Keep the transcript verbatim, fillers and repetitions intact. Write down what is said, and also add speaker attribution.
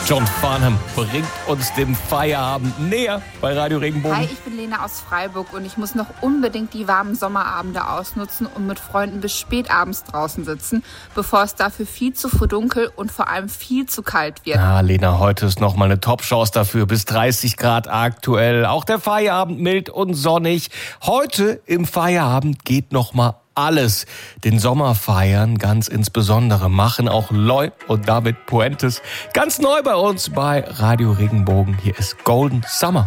Speaker 1: John Farnham bringt uns den Feierabend näher bei Radio Regenbogen.
Speaker 2: Hi, ich bin Lena aus Freiburg und ich muss noch unbedingt die warmen Sommerabende ausnutzen und mit Freunden bis spät abends draußen sitzen, bevor es dafür viel zu verdunkel und vor allem viel zu kalt wird.
Speaker 1: Ah, Lena, heute ist noch mal eine Top-Chance dafür. Bis dreißig Grad aktuell. Auch der Feierabend mild und sonnig. Heute im Feierabend geht noch mal alles. Den Sommer feiern ganz insbesondere machen auch Loy und David Puentes. Ganz neu bei uns bei Radio Regenbogen. Hier ist Golden Summer.